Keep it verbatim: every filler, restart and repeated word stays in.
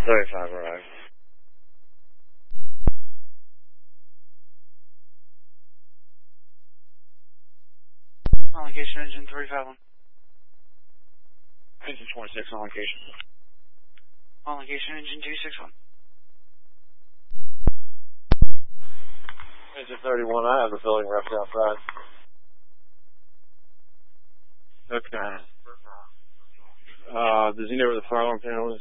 thirty-five arrived. On location, engine three five one. Engine twenty-six on location. On location, engine two six one. Engine thirty-one, I have the building reps outside. Okay. Uh, does he know where the fire alarm panel is?